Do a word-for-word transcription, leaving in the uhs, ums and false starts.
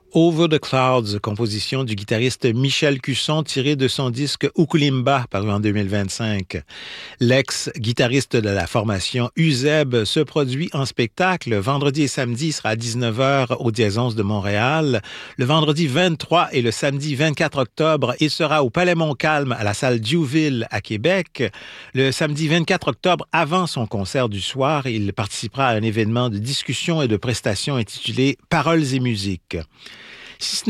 Over the Clouds, composition du guitariste Michel Cusson tirée de son disque Ukulimba, paru en deux mille vingt-cinq. L'ex-guitariste de la formation Uzeb se produit en spectacle vendredi et samedi, il sera à dix-neuf heures au Dièse onze de Montréal. Le vendredi vingt-trois et le samedi vingt-quatre octobre, il sera au Palais Montcalm à la salle Diouville à Québec. Le samedi vingt-quatre octobre, avant son concert du soir, il participera à un événement de discussion et de prestation intitulé Paroles et musique. Si ce